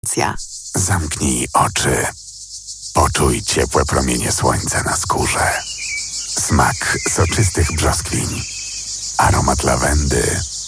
Zamknij oczy. Poczuj ciepłe promienie słońca na skórze. Smak soczystych brzoskwiń. Aromat lawendy